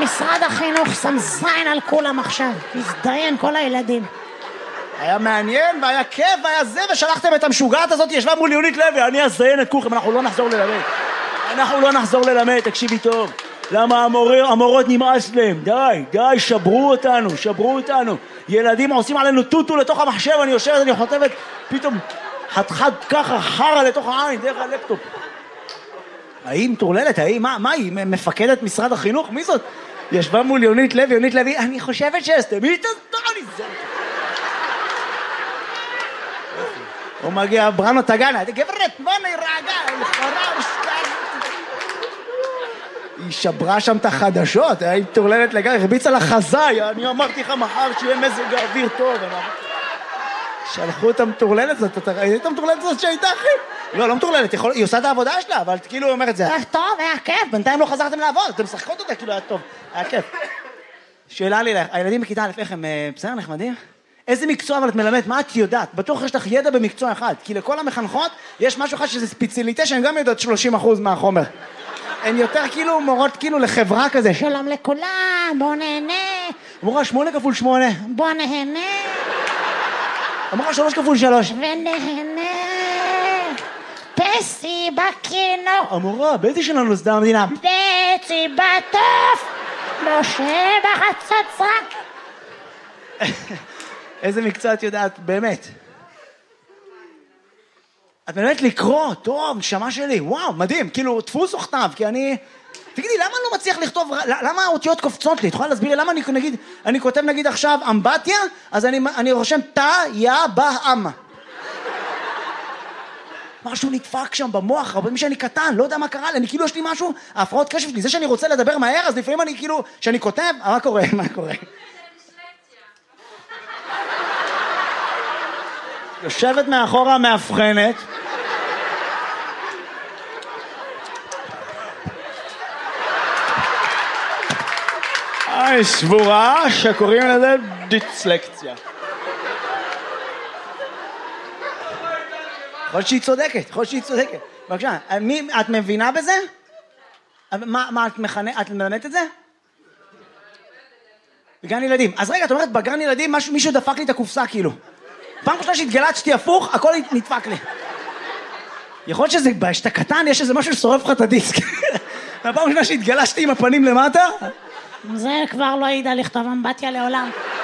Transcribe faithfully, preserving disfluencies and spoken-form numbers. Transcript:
משרד החינוך שם זין על כולם עכשיו, הזדיין כל הילדים. היה מעניין והיה כיף והיה זה, ושלחתם את המשוגעת הזאת, ישבה מול יונית לוי, אני אזדיין את כולכם, אנחנו לא נחזור ללמד. אנחנו לא נחזור ללמד, תקשיבי טוב. למה המורה, המורות נמאס להם? די, די, שברו אותנו, שברו אותנו. ילדים עושים עלינו טוטו לתוך המחשב, אני יושבת, אני חוטבת, פתאום חד-חד ככה, חרה לתוך העין, דרך הלפטופ. ההיא מטורללת, ההיא, מה, מה היא? מפקדת משרד החינוך? מי זאת? ישבה מול יונית לוי, יונית לוי, אני חושבת שהסתמי את הסתוני, זה... הוא מגיע, בראנו תגנה, גברת, בוא נרגע, לכאורה, משקל. היא שברה שם את החדשות, היא מטורללת לגמרי, הרביצה לחזאי, אני אמרתי לך מחר שיהיה מזג האוויר טוב. שלחו את המטורללת הזאת, אתה ראית את המטורללת הזאת שהייתה אחי? לא, לא מטורללת, היא עושה את העבודה שלה, אבל כאילו היא אומרת, זה היה טוב, היה כיף, בינתיים לא חזרתם לעבוד, אתם משחקות אותה, כאילו היה טוב, היה כיף. שאלה לי לך, הילדים בכיתה א' איך הם בסדר, נחמדים? איזה מקצוע אבל את מלמדת? מה את יודעת? בטוח יש לך ידע במקצוע אחד, כי לכל המחנכות יש משהו אחד שזה ספציאליטה שהן גם יודעות שלושים אחוז מהחומר. הן יותר כאילו מורות כאילו לחברה כזה. שלום לכולם, בוא נהנה. אמורה שמונה כפול שמונה. בוא נהנה. אמורה שלוש כפול שלוש. ונהנה. פסי בקינו. אמורה, באיזה שנה נוסדה המדינה? פסי בטוף. משה בחצוצרה. איזה מקצוע את יודעת, באמת? את מלמדת לקרוא, טוב, נשמה שלי, וואו, מדהים, כאילו, תפוס וכתב, כי אני... תגידי, למה אני לא מצליח לכתוב, למה האותיות קופצות לי? את יכולה להסביר לי, למה אני נגיד, אני כותב נגיד עכשיו אמבטיה, אז אני, אני רושם תא, יא, בא, אמא. משהו נדפק שם במוח, אבל מי שאני קטן, לא יודע מה קרה לי, אני כאילו יש לי משהו, ההפרעות קשב שלי, זה שאני רוצה לדבר מהר, אז לפעמים אני כאילו, שאני כותב, מה קורה, מה קורה? יושבת מאחורה מאבחנת. היי, שבורה שקוראים לזה דיסלקציה. יכול שהיא צודקת, יכול שהיא צודקת. בבקשה, מי, את מבינה בזה? מה, מה את מכנה, את מלמדת את זה? בגן ילדים. אז רגע, את אומרת, בגן ילדים משהו, מישהו דפק לי את הקופסה כאילו. פעם ראשונה שהתגלצתי הפוך, הכל נדפק לי. יכול להיות שזה, שאתה קטן, יש איזה משהו ששורף לך את הדיסק. הפעם ראשונה שהתגלשתי עם הפנים למטה. זה כבר לא ידע לכתוב אמבטיה לעולם.